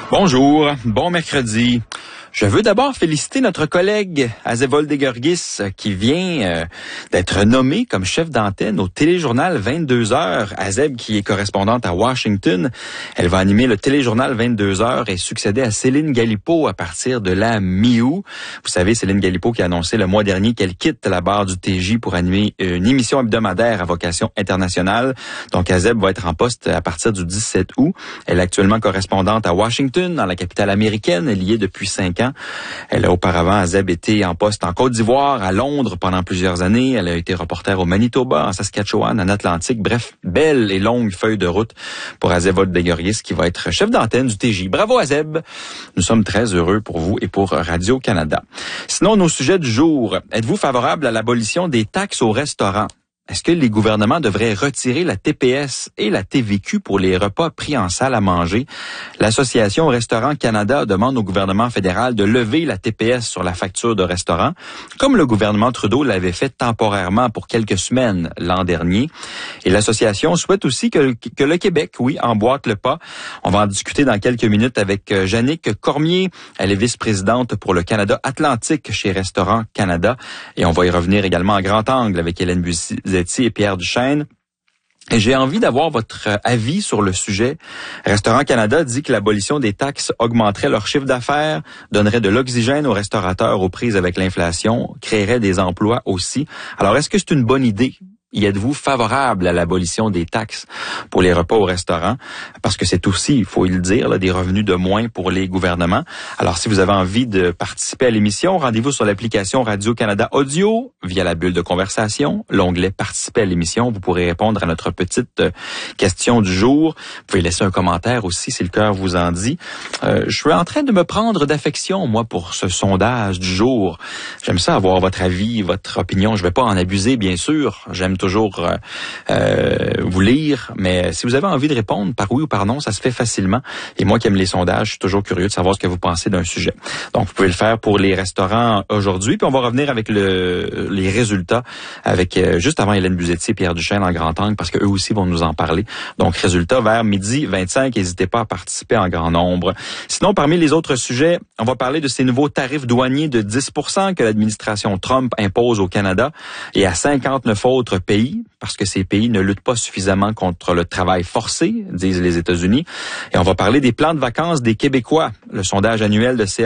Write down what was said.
Bonjour, bon mercredi. Je veux d'abord féliciter notre collègue Azeb Voldegorgis qui vient d'être nommé comme chef d'antenne au téléjournal 22h. Azeb, qui est correspondante à Washington, elle va animer le téléjournal 22h et succéder à Céline Galipeau à partir de la mi-août. Vous savez, Céline Galipeau qui a annoncé le mois dernier qu'elle quitte la barre du TJ pour animer une émission hebdomadaire à vocation internationale. Donc Azeb va être en poste à partir du 17 août. Elle est actuellement correspondante à Washington, dans la capitale américaine. Elle y est depuis 5 ans. Elle a auparavant, Azeb, été en poste en Côte d'Ivoire, à Londres pendant plusieurs années. Elle a été reporter au Manitoba, en Saskatchewan, en Atlantique. Bref, belle et longue feuille de route pour Azeb Voldegorgis qui va être chef d'antenne du TJ. Bravo Azeb! Nous sommes très heureux pour vous et pour Radio-Canada. Sinon, nos sujets du jour. Êtes-vous favorable à l'abolition des taxes au restaurant? Est-ce que les gouvernements devraient retirer la TPS et la TVQ pour les repas pris en salle à manger? L'Association Restaurant Canada demande au gouvernement fédéral de lever la TPS sur la facture de restaurant, comme le gouvernement Trudeau l'avait fait temporairement pour quelques semaines l'an dernier. Et l'association souhaite aussi que le Québec, emboîte le pas. On va en discuter dans quelques minutes avec Jannick Cormier. Elle est vice-présidente pour le Canada Atlantique chez Restaurant Canada. Et on va y revenir également en grand angle avec Hélène Bussy et Pierre Duchesne. Et j'ai envie d'avoir votre avis sur le sujet. Restaurant Canada dit que l'abolition des taxes augmenterait leur chiffre d'affaires, donnerait de l'oxygène aux restaurateurs aux prises avec l'inflation, créerait des emplois aussi. Alors, est-ce que c'est une bonne idée? Y êtes-vous favorable à l'abolition des taxes pour les repas au restaurant? Parce que c'est aussi, il faut le dire, là, des revenus de moins pour les gouvernements. Alors, si vous avez envie de participer à l'émission, rendez-vous sur l'application Radio-Canada Audio via la bulle de conversation, l'onglet « Participer à l'émission ». Vous pourrez répondre à notre petite question du jour. Vous pouvez laisser un commentaire aussi si le cœur vous en dit. Je suis en train de me prendre d'affection, moi, pour ce sondage du jour. J'aime ça avoir votre avis, votre opinion. Je vais pas en abuser, bien sûr. J'aime toujours vous lire, mais si vous avez envie de répondre par oui ou par non, ça se fait facilement. Et moi qui aime les sondages, je suis toujours curieux de savoir ce que vous pensez d'un sujet. Donc, vous pouvez le faire pour les restaurants aujourd'hui, puis on va revenir avec les résultats avec juste avant Hélène Buzetti et Pierre Duchesne en grand angle, parce qu'eux aussi vont nous en parler. Donc, résultats vers 12h25. N'hésitez pas à participer en grand nombre. Sinon, parmi les autres sujets, on va parler de ces nouveaux tarifs douaniers de 10% que l'administration Trump impose au Canada et à 59 autres pays, parce que ces pays ne luttent pas suffisamment contre le travail forcé, disent les États-Unis. Et on va parler des plans de vacances des Québécois. Le sondage annuel de